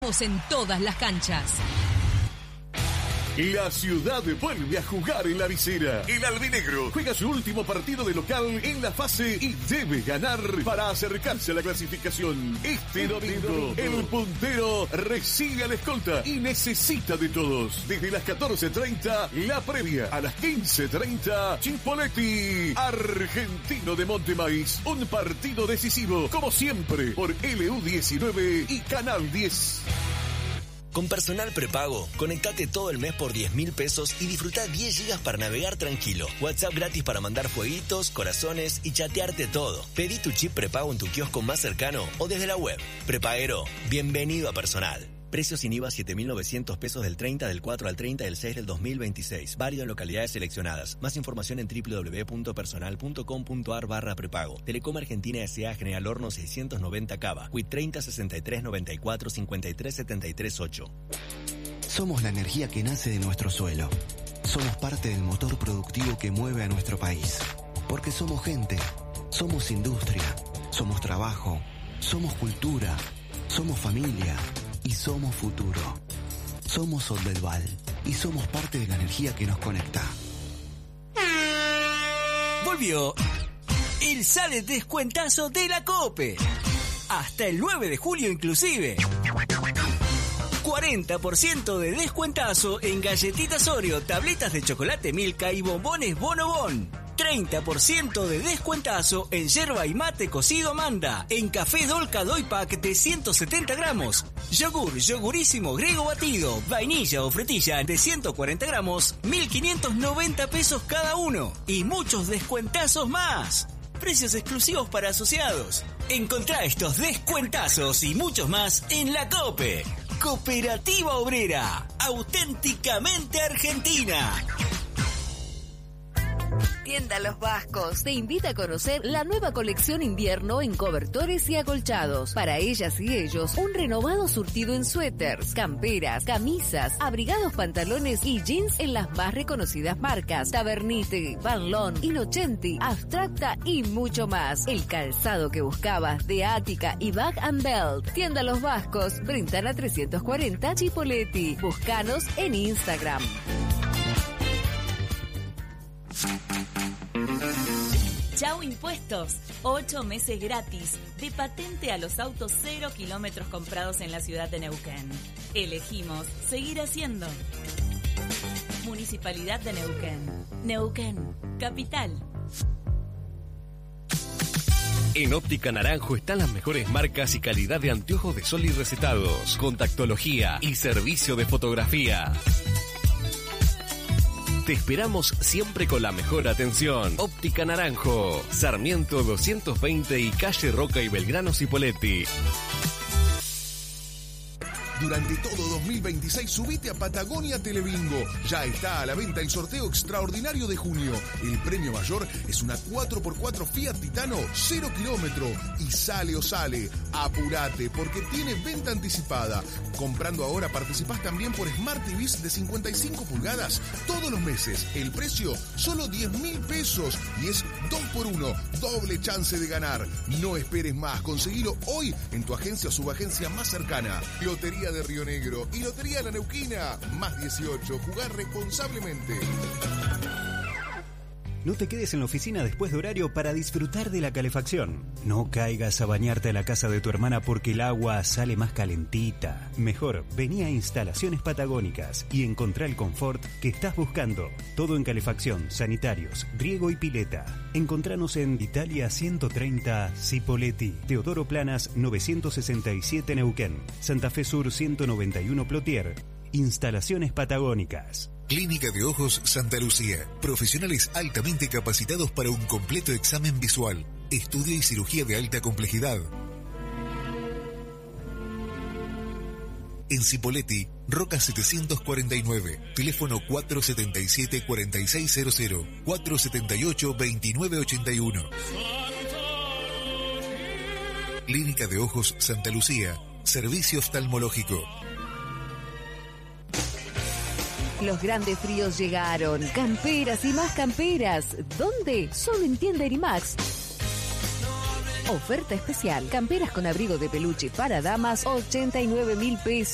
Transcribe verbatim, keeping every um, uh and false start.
Estamos en todas las canchas. La ciudad vuelve a jugar en la visera. El albinegro juega su último partido de local en la fase y debe ganar para acercarse a la clasificación. Este domingo, el puntero recibe a la escolta y necesita de todos. Desde las catorce treinta, la previa. A las quince treinta, Chipoleti, Argentino de Montemaíz. Un partido decisivo, como siempre, por L U diecinueve y Canal diez. Con Personal Prepago, conectate todo el mes por diez mil pesos y disfruta diez gigas para navegar tranquilo. WhatsApp gratis para mandar fueguitos, corazones y chatearte todo. Pedí tu chip prepago en tu kiosco más cercano o desde la web. Prepaguero, bienvenido a Personal. Precios sin I V A siete mil novecientos pesos del treinta del cuatro al treinta del seis del dos mil veintiséis. Válido en localidades seleccionadas. Más información en doble u doble u doble u punto personal punto com punto a r barra prepago. Telecom Argentina S A General Horno seiscientos noventa Cava. Quit treinta sesenta y tres noventa y cuatro cincuenta y tres setenta y tres ocho. Somos la energía que nace de nuestro suelo. Somos parte del motor productivo que mueve a nuestro país. Porque somos gente. Somos industria. Somos trabajo. Somos cultura. Somos familia. Y somos futuro. Somos Soldelval y somos parte de la energía que nos conecta. Volvió el Sale Descuentazo de la COPE. Hasta el nueve de julio inclusive. cuarenta por ciento de descuentazo en galletitas Oreo, tabletas de chocolate Milka y bombones Bonobón. treinta por ciento de descuentazo en yerba y mate cocido Amanda, en café Dolca Doy Pack de ciento setenta gramos, yogur, yogurísimo Grego batido, vainilla o frutilla de ciento cuarenta gramos, mil quinientos noventa pesos cada uno, y muchos descuentazos más. Precios exclusivos para asociados. Encontrá estos descuentazos y muchos más en la COPE. Cooperativa Obrera, auténticamente argentina. Tienda Los Vascos te invita a conocer la nueva colección invierno en cobertores y acolchados. Para ellas y ellos, un renovado surtido en suéteres, camperas, camisas, abrigados, pantalones y jeans en las más reconocidas marcas: Tabernite, Van Loon, Innocenti, Abstracta y mucho más. El calzado que buscabas de Ática y Bag and Belt. Tienda Los Vascos, Brentana trescientos cuarenta, Chipoleti. Búscanos en Instagram. Chau Impuestos, ocho meses gratis de patente a los autos cero kilómetros comprados en la ciudad de Neuquén. Elegimos seguir haciendo. Municipalidad de Neuquén. Neuquén, capital. En Óptica Naranjo están las mejores marcas y calidad de anteojos de sol y recetados, contactología y servicio de fotografía. Te esperamos siempre con la mejor atención. Óptica Naranjo, Sarmiento doscientos veinte y calle Roca y Belgrano Cipolletti. Durante todo dos mil veintiséis subite a Patagonia Telebingo. Ya está a la venta el sorteo extraordinario de junio. El premio mayor es una cuatro por cuatro Fiat Titano cero kilómetro. Y sale o sale. Apurate porque tiene venta anticipada. Comprando ahora participás también por Smart T Vs de cincuenta y cinco pulgadas todos los meses. El precio solo diez mil pesos y es dos por uno. Doble chance de ganar. No esperes más. Conseguilo hoy en tu agencia o subagencia más cercana. Lotería de Río Negro y Lotería La Neuquina. Más dieciocho. Jugar responsablemente. No te quedes en la oficina después de horario para disfrutar de la calefacción. No caigas a bañarte a la casa de tu hermana porque el agua sale más calentita. Mejor, vení a Instalaciones Patagónicas y encontrá el confort que estás buscando. Todo en calefacción, sanitarios, riego y pileta. Encontranos en Italia ciento treinta Cipolletti, Teodoro Planas novecientos sesenta y siete Neuquén, Santa Fe Sur ciento noventa y uno Plotier. Instalaciones Patagónicas. Clínica de Ojos Santa Lucía. Profesionales altamente capacitados para un completo examen visual, estudio y cirugía de alta complejidad. En Cipolletti, Roca setecientos cuarenta y nueve, teléfono cuatro setenta y siete, cuarenta y seis cero cero, cuatro setenta y ocho, veintinueve ochenta y uno. Clínica de Ojos Santa Lucía, servicio oftalmológico. Los grandes fríos llegaron. Camperas y más camperas. ¿Dónde? Solo en tienda Erimax. Oferta especial. Camperas con abrigo de peluche para damas, ochenta y nueve mil pesos.